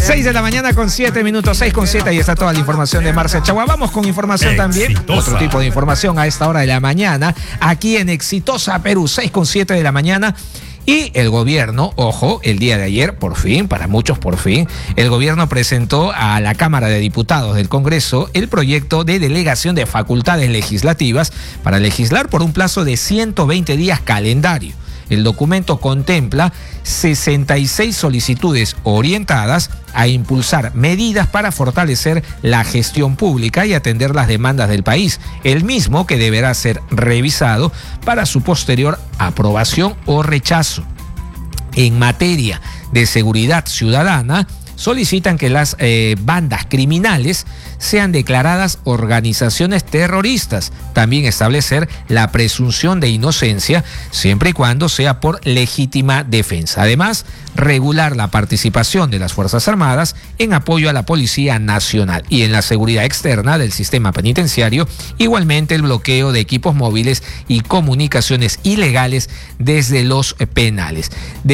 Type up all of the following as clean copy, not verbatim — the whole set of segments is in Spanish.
6 de la mañana con 7 minutos, 6 con 7, ahí está toda la información de Marcia Chagua. Vamos con información también, otro tipo de información a esta hora de la mañana, aquí en Exitosa Perú, 6 con 7 de la mañana. Y el gobierno, ojo, el día de ayer, por fin, para muchos por fin, el gobierno presentó a la Cámara de Diputados del Congreso el proyecto de delegación de facultades legislativas para legislar por un plazo de 120 días calendario. El documento contempla 66 solicitudes orientadas a impulsar medidas para fortalecer la gestión pública y atender las demandas del país, el mismo que deberá ser revisado para su posterior aprobación o rechazo. En materia de seguridad ciudadana, solicitan que las bandas criminales sean declaradas organizaciones terroristas. También establecer la presunción de inocencia siempre y cuando sea por legítima defensa. Además, regular la participación de las Fuerzas Armadas en apoyo a la Policía Nacional y en la seguridad externa del sistema penitenciario. Igualmente, el bloqueo de equipos móviles y comunicaciones ilegales desde los penales.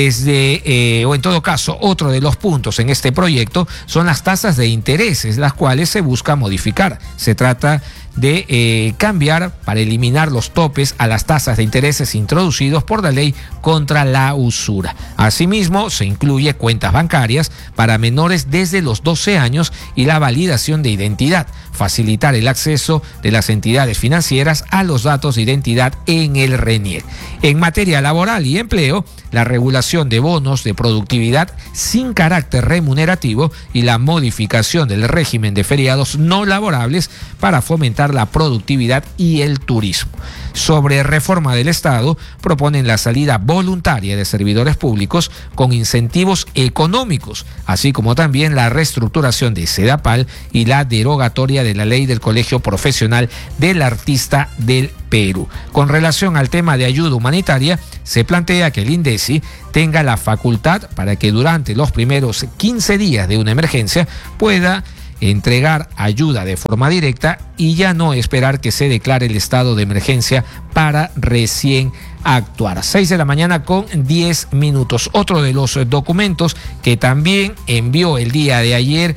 O en todo caso, otro de los puntos en este proyecto son las tasas de intereses, las cuales se busca modificar. Se trata de cambiar para eliminar los topes a las tasas de intereses introducidos por la ley contra la usura. Asimismo, se incluye cuentas bancarias para menores desde los 12 años y la validación de identidad, facilitar el acceso de las entidades financieras a los datos de identidad en el RENIEC. En materia laboral y empleo, la regulación de bonos de productividad sin carácter remunerativo y la modificación del régimen de feriados no laborables para fomentar la productividad y el turismo. Sobre reforma del Estado, proponen la salida voluntaria de servidores públicos con incentivos económicos, así como también la reestructuración de SEDAPAL y la derogatoria de la ley del Colegio Profesional del Artista del Perú. Con relación al tema de ayuda humanitaria, se plantea que el INDECI tenga la facultad para que durante los primeros 15 días de una emergencia pueda entregar ayuda de forma directa y ya no esperar que se declare el estado de emergencia para recién actuar. 6 de la mañana con 10 minutos. Otro de los documentos que también envió el día de ayer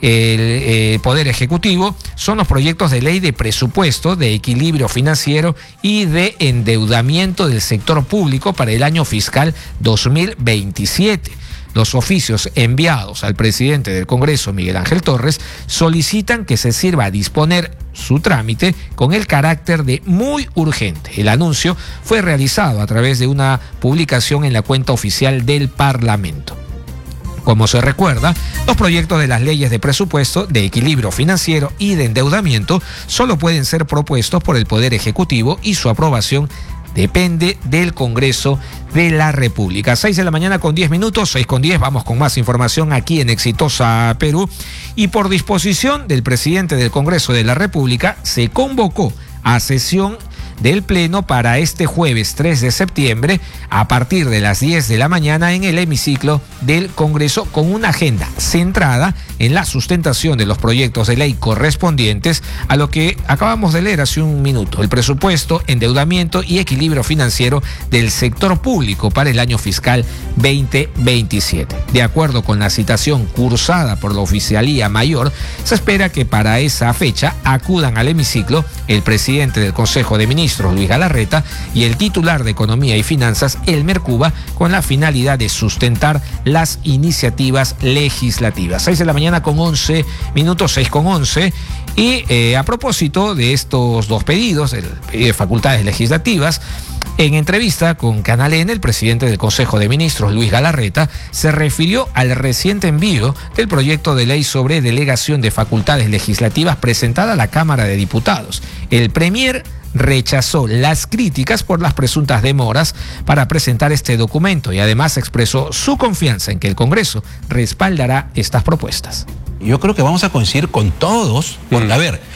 el Poder Ejecutivo son los proyectos de ley de presupuesto, de equilibrio financiero y de endeudamiento del sector público para el año fiscal 2027. Los oficios enviados al presidente del Congreso, Miguel Ángel Torres, solicitan que se sirva a disponer su trámite con el carácter de muy urgente. El anuncio fue realizado a través de una publicación en la cuenta oficial del Parlamento. Como se recuerda, los proyectos de las leyes de presupuesto, de equilibrio financiero y de endeudamiento solo pueden ser propuestos por el Poder Ejecutivo y su aprobación depende del Congreso de la República. 6 de la mañana con 10 minutos, 6 con 10, vamos con más información aquí en Exitosa Perú. Y por disposición del presidente del Congreso de la República, se convocó a sesión del Pleno para este jueves 3 de septiembre a partir de las 10 de la mañana en el hemiciclo del Congreso con una agenda centrada en la sustentación de los proyectos de ley correspondientes a lo que acabamos de leer hace un minuto, el presupuesto, endeudamiento y equilibrio financiero del sector público para el año fiscal 2027. De acuerdo con la citación cursada por la Oficialía Mayor, se espera que para esa fecha acudan al hemiciclo el presidente del Consejo de Ministros, Luis Galarreta, y el titular de Economía y Finanzas, Elmer Cuba, con la finalidad de sustentar las iniciativas legislativas. 6 de la mañana con 11 minutos, 6 con 11. Y a propósito de estos dos pedidos, el pedido de facultades legislativas, en entrevista con Canal N, el presidente del Consejo de Ministros, Luis Galarreta, se refirió al reciente envío del proyecto de ley sobre delegación de facultades legislativas presentada a la Cámara de Diputados. El premier rechazó las críticas por las presuntas demoras para presentar este documento y además expresó su confianza en que el Congreso respaldará estas propuestas. Yo creo que vamos a coincidir con todos, porque a ver,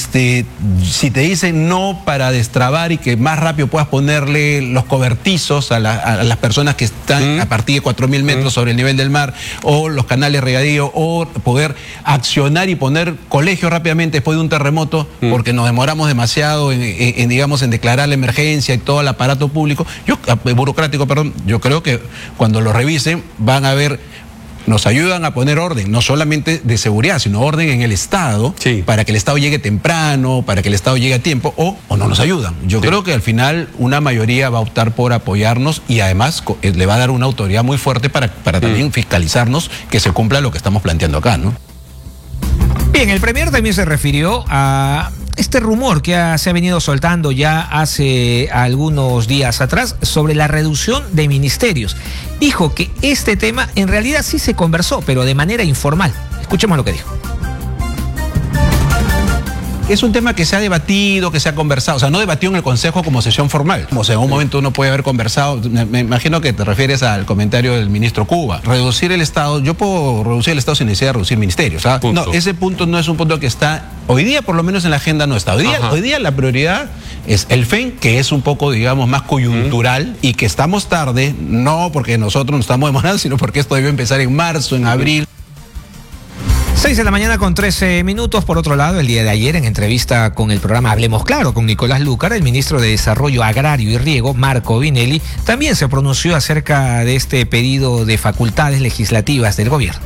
si te dicen no para destrabar y que más rápido puedas ponerle los cobertizos a las personas que están a partir de 4.000 metros sobre el nivel del mar, o los canales regadío, o poder accionar y poner colegios rápidamente después de un terremoto, porque nos demoramos demasiado en declarar la emergencia y todo el aparato público, burocrático, yo creo que cuando lo revisen van a ver nos ayudan a poner orden, no solamente de seguridad, sino orden en el Estado, para que el Estado llegue temprano, para que el Estado llegue a tiempo, o no nos ayudan. Yo creo que al final una mayoría va a optar por apoyarnos y además le va a dar una autoridad muy fuerte para también fiscalizarnos que se cumpla lo que estamos planteando acá, ¿no? Bien, el premier también se refirió a este rumor que se ha venido soltando ya hace algunos días atrás sobre la reducción de ministerios. Dijo que este tema en realidad sí se conversó, pero de manera informal. Escuchemos lo que dijo. Es un tema que se ha debatido, que se ha conversado, o sea, no debatido en el Consejo como sesión formal. O sea, en un momento uno puede haber conversado, me imagino que te refieres al comentario del ministro Cuba. Reducir el Estado, yo puedo reducir el Estado sin necesidad de reducir ministerios. No, ese punto no es un punto que está, hoy día por lo menos en la agenda no está. Hoy día la prioridad es el FEN, que es un poco, digamos, más coyuntural y que estamos tarde, no porque nosotros nos estamos demorando, sino porque esto debió empezar en marzo, en abril. 6 de la mañana con 13 minutos. Por otro lado, el día de ayer, en entrevista con el programa Hablemos Claro con Nicolás Lúcar, el ministro de Desarrollo Agrario y Riego, Marco Vinelli, también se pronunció acerca de este pedido de facultades legislativas del gobierno.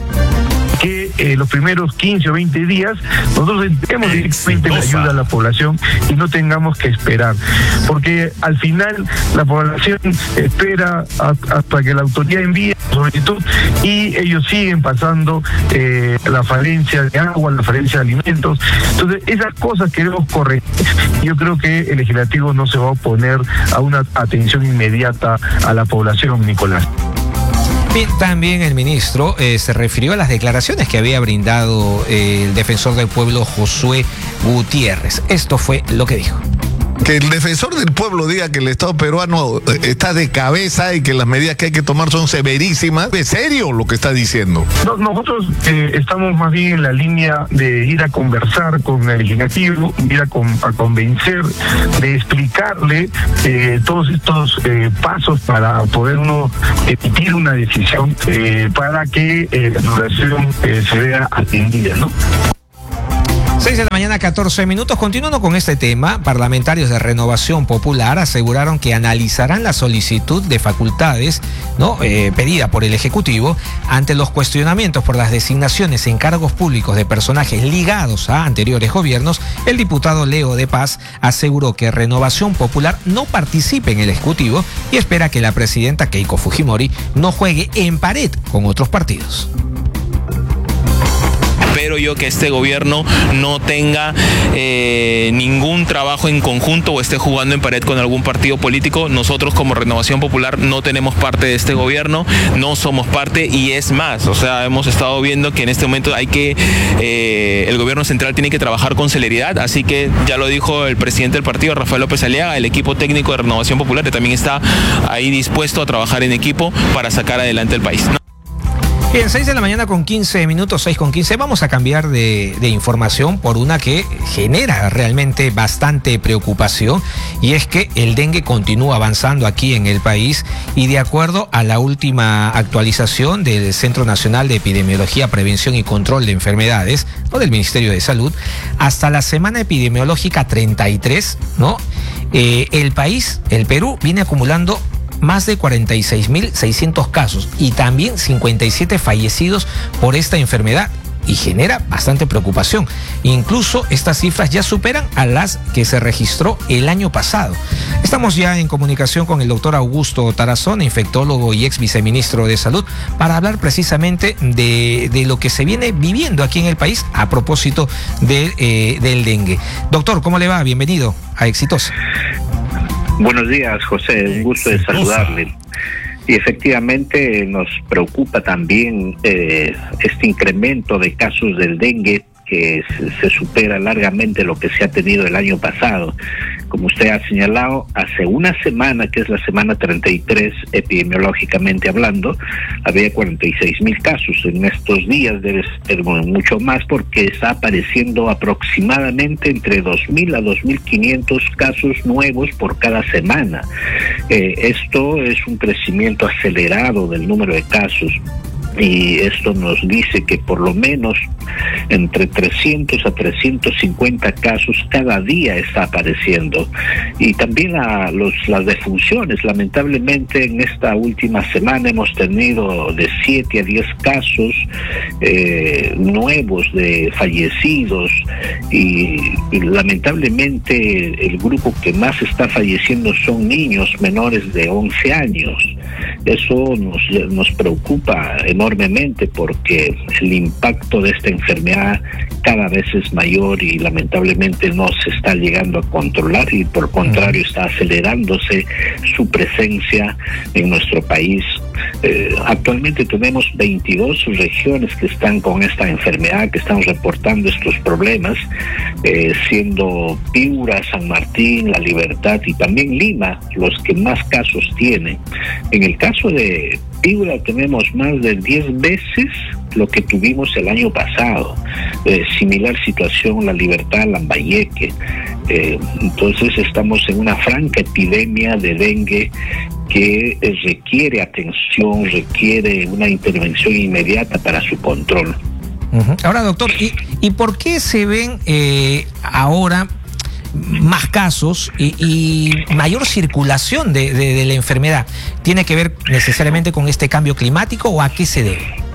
Que los primeros 15 o 20 días nosotros entremos directamente la ayuda a la población y no tengamos que esperar, porque al final la población espera hasta que la autoridad envíe su solicitud y ellos siguen pasando la falencia de agua, la falencia de alimentos. Entonces esas cosas queremos corregir. Yo creo que el legislativo no se va a oponer a una atención inmediata a la población, Nicolás. Bien, también el ministro se refirió a las declaraciones que había brindado el defensor del pueblo Josué Gutiérrez. Esto fue lo que dijo. Que el defensor del pueblo diga que el Estado peruano está de cabeza y que las medidas que hay que tomar son severísimas. ¿Es serio lo que está diciendo? Nosotros estamos más bien en la línea de ir a conversar con el legislativo, ir a convencer, de explicarle todos estos pasos para poder uno emitir una decisión para que la población se vea atendida, ¿no? 6 de la mañana, 14 minutos. Continuando con este tema, parlamentarios de Renovación Popular aseguraron que analizarán la solicitud de facultades, ¿no?, pedida por el Ejecutivo ante los cuestionamientos por las designaciones en cargos públicos de personajes ligados a anteriores gobiernos. El diputado Leo de Paz aseguró que Renovación Popular no participe en el Ejecutivo y espera que la presidenta Keiko Fujimori no juegue en pared con otros partidos. Espero yo que este gobierno no tenga ningún trabajo en conjunto o esté jugando en pared con algún partido político. Nosotros como Renovación Popular no tenemos parte de este gobierno, no somos parte, y es más, o sea, hemos estado viendo que en este momento el gobierno central tiene que trabajar con celeridad, así que ya lo dijo el presidente del partido, Rafael López Aliaga, el equipo técnico de Renovación Popular, que también está ahí dispuesto a trabajar en equipo para sacar adelante el país. Bien, 6 de la mañana con 15 minutos, 6 con 15. Vamos a cambiar de información por una que genera realmente bastante preocupación, y es que el dengue continúa avanzando aquí en el país, y de acuerdo a la última actualización del Centro Nacional de Epidemiología, Prevención y Control de Enfermedades, o del Ministerio de Salud, hasta la semana epidemiológica 33, ¿no? El Perú, viene acumulando más de 46.600 casos y también 57 fallecidos por esta enfermedad, y genera bastante preocupación. Incluso estas cifras ya superan a las que se registró el año pasado. Estamos ya en comunicación con el doctor Augusto Tarazona, infectólogo y ex viceministro de Salud, para hablar precisamente de lo que se viene viviendo aquí en el país a propósito del dengue. Doctor, ¿cómo le va? Bienvenido a Exitosa. Buenos días, José, un gusto de saludarle. Y efectivamente nos preocupa también este incremento de casos del dengue, que se supera largamente lo que se ha tenido el año pasado. Como usted ha señalado, hace una semana, que es la semana 33 epidemiológicamente hablando, había 46.000 casos. En estos días debe ser mucho más, porque está apareciendo aproximadamente entre 2.000 a 2.500 casos nuevos por cada semana. Esto es un crecimiento acelerado del número de casos. y esto nos dice que por lo menos entre 300 a 350 casos cada día está apareciendo. Y también las defunciones. Lamentablemente en esta última semana hemos tenido de 7 a 10 casos nuevos de fallecidos, y lamentablemente el grupo que más está falleciendo son niños menores de 11 años. Eso nos preocupa enormemente, porque el impacto de esta enfermedad cada vez es mayor y lamentablemente no se está llegando a controlar, y por contrario está acelerándose su presencia en nuestro país. Actualmente tenemos 22 regiones que están con esta enfermedad, que están reportando estos problemas, siendo Piura, San Martín, La Libertad y también Lima los que más casos tienen. En el caso de Piura tenemos más de 10 veces lo que tuvimos el año pasado. Similar situación La Libertad, Lambayeque. Entonces estamos en una franca epidemia de dengue que requiere atención, requiere una intervención inmediata para su control. Ahora, doctor, ¿y por qué se ven ahora más casos y mayor circulación de la enfermedad? ¿Tiene que ver necesariamente con este cambio climático o a qué se debe?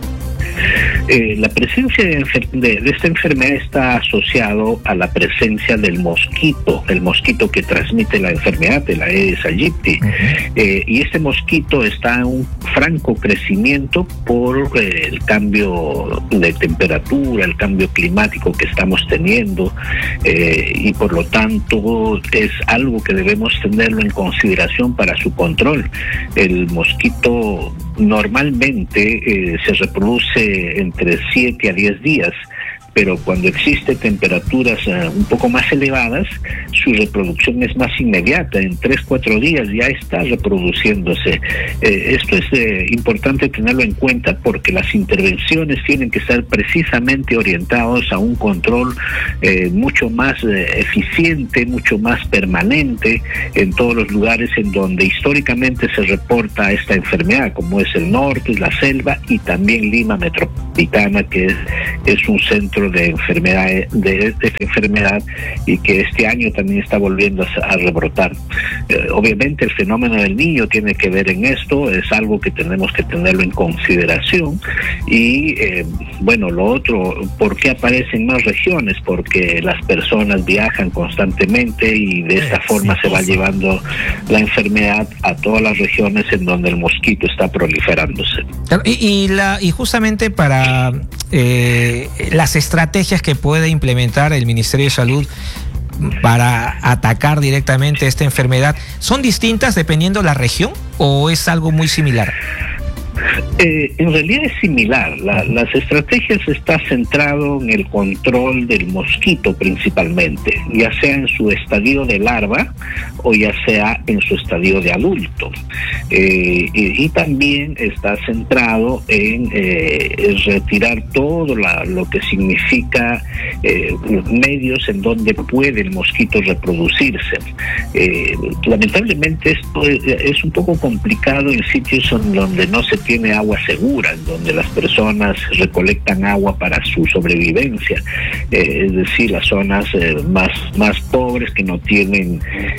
La presencia de esta enfermedad está asociado a la presencia del mosquito, el mosquito que transmite la enfermedad, de la Aedes aegypti. Y este mosquito está en un franco crecimiento por el cambio de temperatura, el cambio climático que estamos teniendo, y por lo tanto es algo que debemos tenerlo en consideración para su control. El mosquito normalmente se reproduce entre 7 a 10 días, pero cuando existe temperaturas un poco más elevadas, su reproducción es más inmediata. En 3-4 días ya está reproduciéndose. Esto es importante tenerlo en cuenta, porque las intervenciones tienen que estar precisamente orientados a un control mucho más eficiente, mucho más permanente en todos los lugares en donde históricamente se reporta esta enfermedad, como es el norte, la selva y también Lima metropolitana, que es un centro de enfermedad, de esta enfermedad, y que este año también está volviendo a rebrotar. Obviamente el fenómeno del niño tiene que ver en esto, es algo que tenemos que tenerlo en consideración. Y bueno, lo otro, ¿por qué aparecen más regiones? Porque las personas viajan constantemente y de esta forma se va llevando la enfermedad a todas las regiones en donde el mosquito está proliferándose. Y justamente para las estrategias que puede implementar el Ministerio de Salud para atacar directamente esta enfermedad, ¿son distintas dependiendo de la región o es algo muy similar? En realidad es similar. Las estrategias está centrado en el control del mosquito principalmente, ya sea en su estadio de larva o ya sea en su estadio de adulto. Y también está centrado en retirar todo lo que significa medios en donde puede el mosquito reproducirse. Lamentablemente esto es un poco complicado en sitios en donde no se tiene agua segura, en donde las personas recolectan agua para su sobrevivencia, es decir, las zonas más pobres que no tienen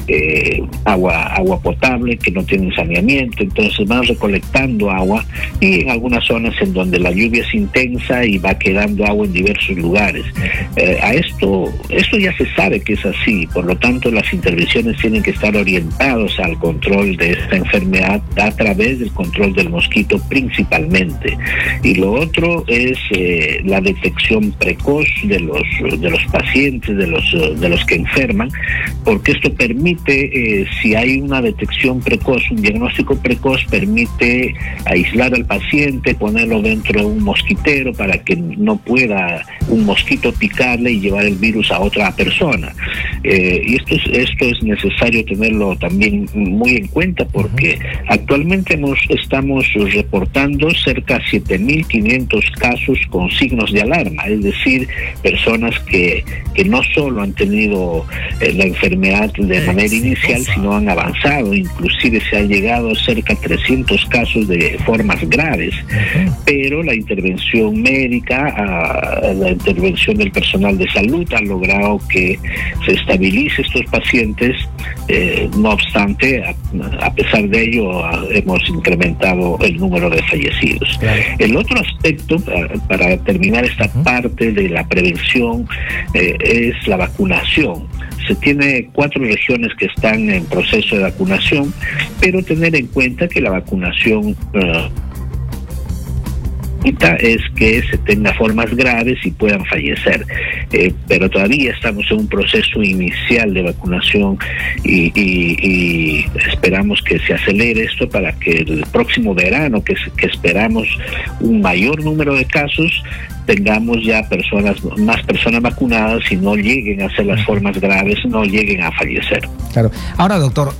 agua potable, que no tienen saneamiento, entonces van recolectando agua, y en algunas zonas en donde la lluvia es intensa y va quedando agua en diversos lugares. Esto ya se sabe que es así, por lo tanto las intervenciones tienen que estar orientadas al control de esta enfermedad a través del control del mosquito principalmente. Y lo otro es la detección precoz de los pacientes, de los que enferman, porque esto permite, si hay una detección precoz, un diagnóstico precoz, permite aislar al paciente, ponerlo dentro de un mosquitero para que no pueda un mosquito picarle y llevar el virus a otra persona. Y esto es necesario tenerlo también muy en cuenta, porque actualmente estamos reportando cerca de 7.500 casos con signos de alarma, es decir, personas que no solo han tenido la enfermedad de manera inicial, sino han avanzado, inclusive se ha llegado a cerca de 300 casos de formas graves, pero la intervención médica, la intervención del personal de salud ha logrado que se estabilice estos pacientes. No obstante, a pesar de ello, hemos incrementado el número de fallecidos. El otro aspecto, para terminar esta parte de la prevención, es la vacunación. Se tiene 4 regiones que están en proceso de vacunación, pero tener en cuenta que la vacunación es que se tenga formas graves y puedan fallecer, pero todavía estamos en un proceso inicial de vacunación y esperamos que se acelere esto para que el próximo verano, que esperamos un mayor número de casos, tengamos ya más personas vacunadas y no lleguen a ser las formas graves, no lleguen a fallecer. Claro. Ahora, doctor,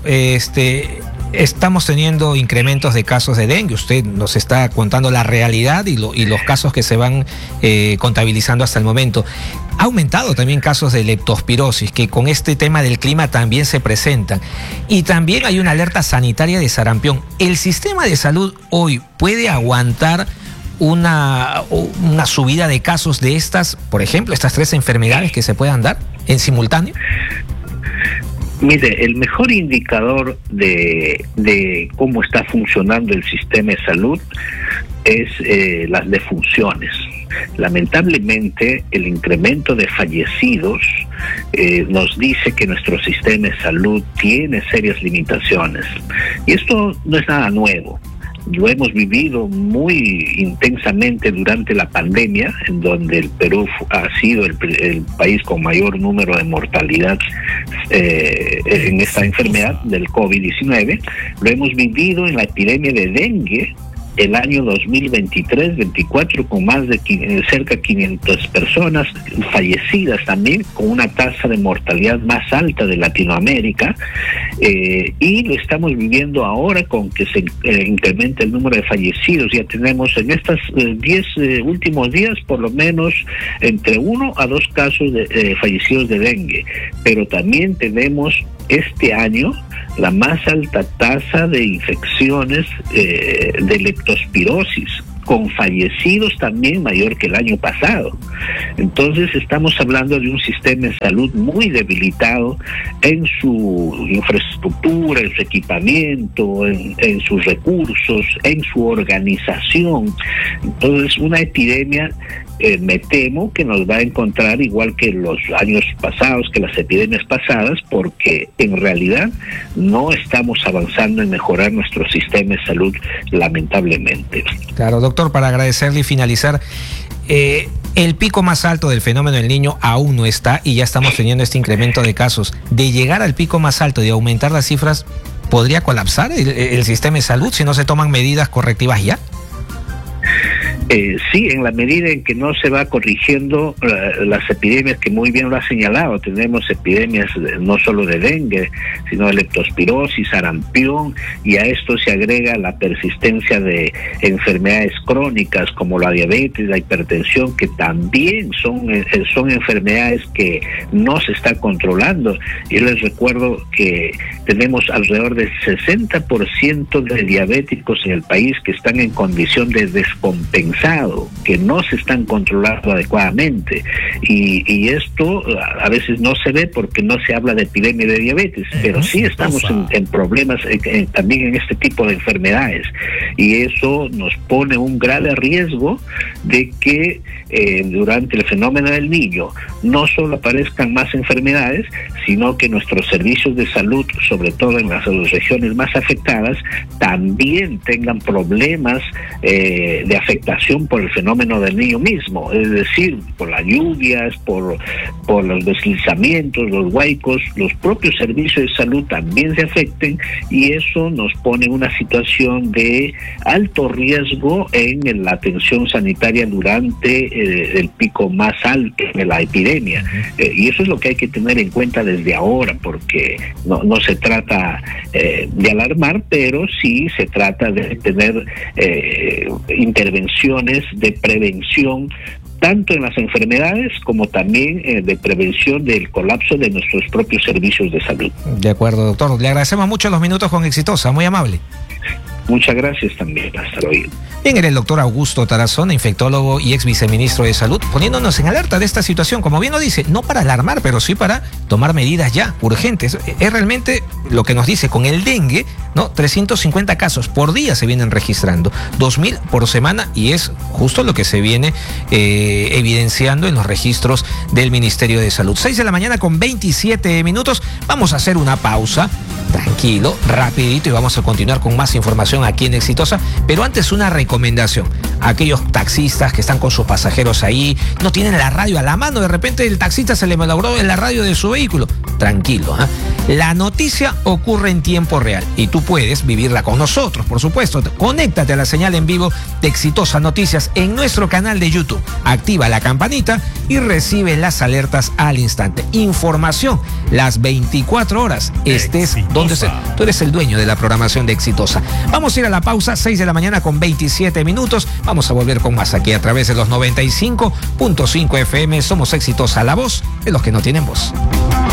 estamos teniendo incrementos de casos de dengue. Usted nos está contando la realidad y los casos que se van contabilizando hasta el momento. Ha aumentado también casos de leptospirosis, que con este tema del clima también se presentan. Y también hay una alerta sanitaria de sarampión. ¿El sistema de salud hoy puede aguantar una subida de casos de estas, por ejemplo, estas 3 enfermedades que se puedan dar en simultáneo? Mire, el mejor indicador de cómo está funcionando el sistema de salud es las defunciones. Lamentablemente, el incremento de fallecidos nos dice que nuestro sistema de salud tiene serias limitaciones. Y esto no es nada nuevo. Lo hemos vivido muy intensamente durante la pandemia, en donde el Perú ha sido el país con mayor número de mortalidad en esta enfermedad del COVID-19. Lo hemos vivido en la epidemia de dengue el año 2023-24, con más de cerca de 500 personas fallecidas también, con una tasa de mortalidad más alta de Latinoamérica, y lo estamos viviendo ahora con que se incrementa el número de fallecidos. Ya tenemos en estos 10 últimos días por lo menos entre 1 a 2 casos de fallecidos de dengue, pero también tenemos este año la más alta tasa de infecciones de leptospirosis, con fallecidos también mayor que el año pasado. Entonces estamos hablando de un sistema de salud muy debilitado en su infraestructura, en su equipamiento, en sus recursos, en su organización. Entonces una epidemia me temo que nos va a encontrar igual que los años pasados, que las epidemias pasadas, porque en realidad no estamos avanzando en mejorar nuestro sistema de salud, lamentablemente. Claro, doctor, para agradecerle y finalizar, el pico más alto del fenómeno del Niño aún no está y ya estamos teniendo este incremento de casos. De llegar al pico más alto y de aumentar las cifras, ¿podría colapsar el sistema de salud si no se toman medidas correctivas ya? Sí, en la medida en que no se va corrigiendo las epidemias que muy bien lo ha señalado. Tenemos epidemias no solo de dengue, sino de leptospirosis, sarampión, y a esto se agrega la persistencia de enfermedades crónicas como la diabetes, la hipertensión, que también son enfermedades que no se está controlando. Yo les recuerdo que tenemos alrededor del 60% de diabéticos en el país que están en condición de descompensado, que no se están controlando adecuadamente, y esto a veces no se ve porque no se habla de epidemia de diabetes, pero sí estamos en problemas también en este tipo de enfermedades, y eso nos pone un grave riesgo de que durante el fenómeno del Niño no solo aparezcan más enfermedades, sino que nuestros servicios de salud, sobre todo en las regiones más afectadas, también tengan problemas de afectación preocupación por el fenómeno del Niño mismo, es decir, por las lluvias, por los deslizamientos, los huaicos, los propios servicios de salud también se afecten, y eso nos pone en una situación de alto riesgo en la atención sanitaria durante el pico más alto de la epidemia. Y eso es lo que hay que tener en cuenta desde ahora, porque no se trata de alarmar, pero sí se trata de tener intervenciones de prevención, tanto en las enfermedades como también de prevención del colapso de nuestros propios servicios de salud. De acuerdo, doctor. Le agradecemos mucho los minutos con Exitosa, muy amable. Muchas gracias también, hasta luego. Bien, era el doctor Augusto Tarazona, infectólogo y ex viceministro de Salud, poniéndonos en alerta de esta situación, como bien lo dice, no para alarmar, pero sí para tomar medidas ya urgentes. Es realmente lo que nos dice con el dengue, ¿no? 350 casos por día se vienen registrando, 2.000 por semana, y es justo lo que se viene evidenciando en los registros del Ministerio de Salud. 6 de la mañana con 27 minutos. Vamos a hacer una pausa, tranquilo, rapidito, y vamos a continuar con más información aquí en Exitosa, pero antes una recomendación. Aquellos taxistas que están con sus pasajeros ahí, no tienen la radio a la mano, de repente el taxista se le malogró en la radio de su vehículo. Tranquilo, la noticia ocurre en tiempo real y tú puedes vivirla con nosotros, por supuesto. Conéctate a la señal en vivo de Exitosa Noticias en nuestro canal de YouTube. Activa la campanita y recibe las alertas al instante. Información las 24 horas, estés donde sea. Tú eres el dueño de la programación de Exitosa. Vamos a ir a la pausa, 6 de la mañana con 27 minutos. Vamos a volver con más aquí a través de los 95.5 FM. Somos Exitosa, la voz de los que no tienen voz.